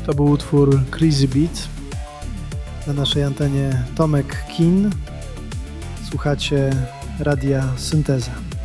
To był utwór Crazy Beat. Na naszej antenie Tomek Kin. Słuchacie Radia Synteza.